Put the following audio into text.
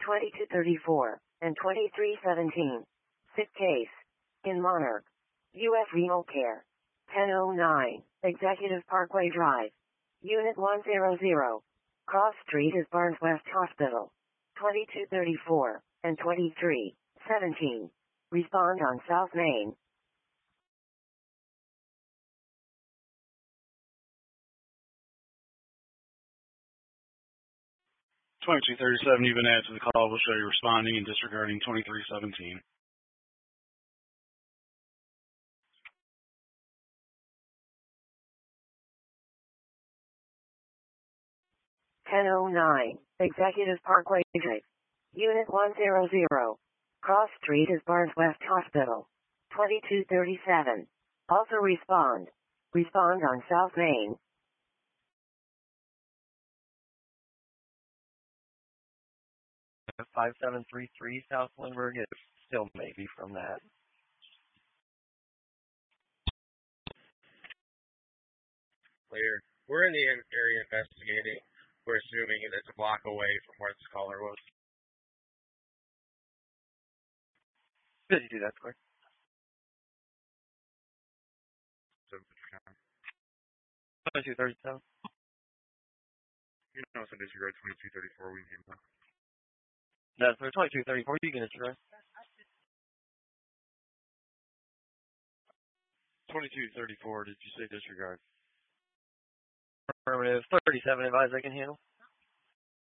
2234, and 2317. Sick case. In Monarch. U.S. Renal Care. 1009, Executive Parkway Drive. Unit 100. Cross Street is Barnes West Hospital. 2234, and 2317. Respond on South Main. 2237, you've been added to the call. We'll show you responding and disregarding 2317. Executive Parkway Drive. Unit 100. Cross Street is Barnes West Hospital. 2237. Also respond. Respond on South Main. 5733 South Lindbergh. It still may be from that. Later. We're in the area investigating. We're assuming it's a block away from where this caller was. Did you do that, Square? 2237. You know, so disregard 2234. We can. No, for 2234, you can disregard. 2234, did you say disregard? Affirmative. 37 advise I can handle.